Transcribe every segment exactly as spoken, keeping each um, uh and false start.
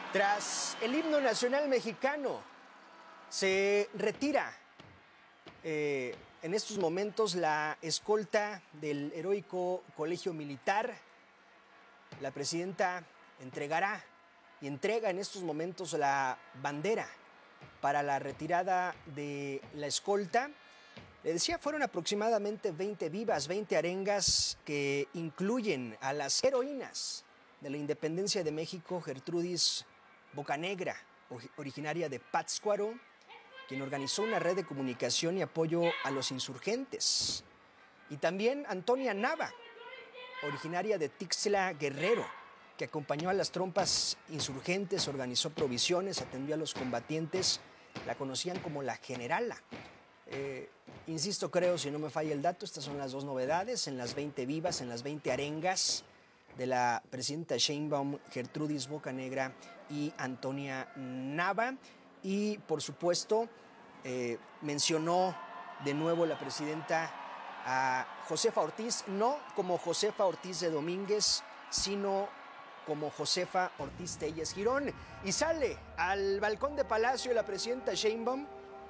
Tras el himno nacional mexicano, se retira eh, en estos momentos la escolta del heroico Colegio Militar. La presidenta entregará y entrega en estos momentos la bandera para la retirada de la escolta. Le decía, fueron aproximadamente veinte vivas, veinte arengas que incluyen a las heroínas de la independencia de México, Gertrudis Bocanegra, originaria de Pátzcuaro, quien organizó una red de comunicación y apoyo a los insurgentes. Y también Antonia Nava, originaria de Tixla, Guerrero, que acompañó a las tropas insurgentes, organizó provisiones, atendió a los combatientes, la conocían como la generala. Eh, insisto, creo, si no me falla el dato, estas son las dos novedades en las veinte vivas, en las veinte arengas de la presidenta Sheinbaum, Gertrudis Bocanegra y Antonia Nava. Y, por supuesto, eh, mencionó de nuevo la presidenta a Josefa Ortiz, no como Josefa Ortiz de Domínguez, sino como Josefa Ortiz Telles Girón. Y sale al balcón de Palacio la presidenta Sheinbaum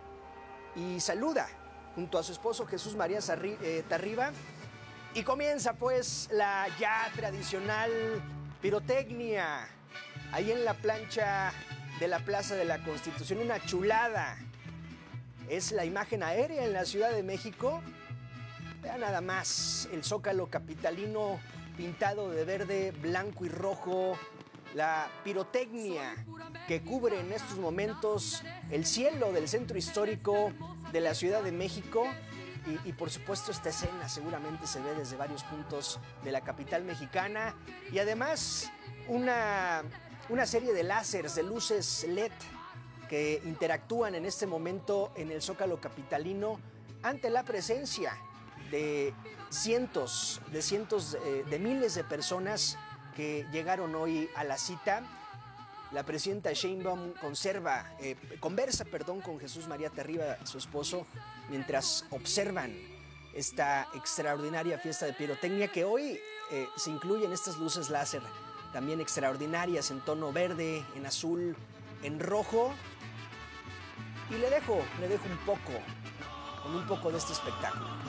y saluda junto a su esposo Jesús María Tarriba. Y comienza pues la ya tradicional pirotecnia ahí en la plancha de la Plaza de la Constitución. Una chulada. Es la imagen aérea en la Ciudad de México. Vean nada más el zócalo capitalino pintado de verde, blanco y rojo. La pirotecnia que cubre en estos momentos el cielo del centro histórico de la Ciudad de México. Y, y por supuesto esta escena seguramente se ve desde varios puntos de la capital mexicana. Y además una, una serie de láseres, de luces L E D que interactúan en este momento en el zócalo capitalino ante la presencia de cientos, de cientos, de, de miles de personas que llegaron hoy a la cita. La presidenta Sheinbaum conserva, eh, conversa perdón, con Jesús María Tarriba, su esposo, mientras observan esta extraordinaria fiesta de pirotecnia que hoy eh, se incluyen estas luces láser también extraordinarias en tono verde, en azul, en rojo. Y le dejo, le dejo un poco, con un poco de este espectáculo.